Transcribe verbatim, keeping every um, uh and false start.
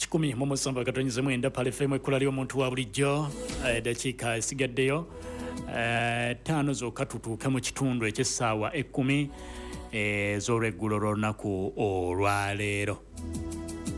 kikumi mu musanvu akatonyize mwenda pale F M ekkula ly'omuntu wa bulijjo eddakiika esigaddeyo ttaano zokka tutuuke mu kitundu eky'essaawa ekkumi ez'olweggulo lw'olunaku olwaleero.